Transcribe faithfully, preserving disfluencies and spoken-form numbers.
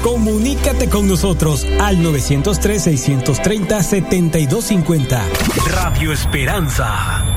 Comunícate con nosotros al nueve cero tres, seis tres cero, siete dos cinco cero. Radio Esperanza.